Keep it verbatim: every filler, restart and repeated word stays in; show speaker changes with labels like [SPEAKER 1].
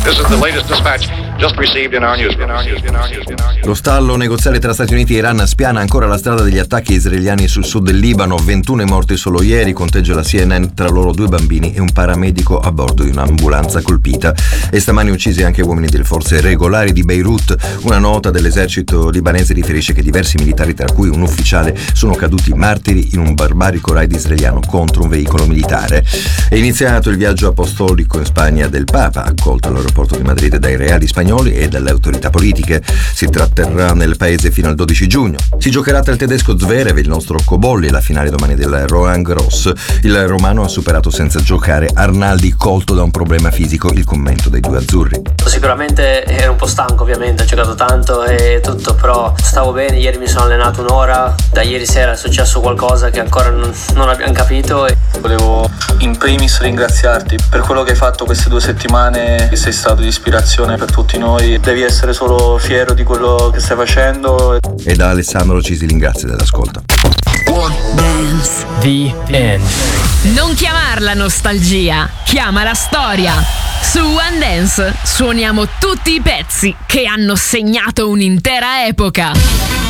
[SPEAKER 1] This is the latest dispatch just received in our newsroom.
[SPEAKER 2] Lo stallo negoziale tra Stati Uniti e Iran spiana ancora la strada degli attacchi israeliani sul sud del Libano. ventuno morti solo ieri, conteggia la C N N, tra loro due bambini e un paramedico a bordo di un'ambulanza colpita. E stamani uccisi anche uomini delle forze regolari di Beirut. Una nota dell'esercito libanese riferisce che diversi militari, tra cui un ufficiale, sono caduti martiri in un barbarico raid israeliano contro un veicolo militare. È iniziato il viaggio apostolico in Spagna del Papa, accolto all'aeroporto di Madrid dai reali spagnoli e dalle autorità politiche. Si tratterrà nel paese fino al dodici giugno. Si giocherà tra il tedesco Zverev e il nostro Cobolli, la finale domani del Roland Garros. Il romano ha superato senza giocare Arnaldi, colto da un problema fisico. Il commento dei due azzurri:
[SPEAKER 3] sicuramente ero un po' stanco, ovviamente ho giocato tanto e tutto, però stavo bene. Ieri mi sono allenato un'ora, da ieri sera è successo qualcosa che ancora non, non abbiamo capito e...
[SPEAKER 4] Volevo in primis ringraziarti per quello che hai fatto queste due settimane, che sei stato di ispirazione per tutti noi. Devi essere solo fiero di quello che stai facendo.
[SPEAKER 2] E da Alessandro ci si ringrazia dell'ascolto.
[SPEAKER 5] Dance.
[SPEAKER 6] The End.
[SPEAKER 5] Non chiamarla nostalgia, chiamala storia. Su One Dance suoniamo tutti i pezzi che hanno segnato un'intera epoca.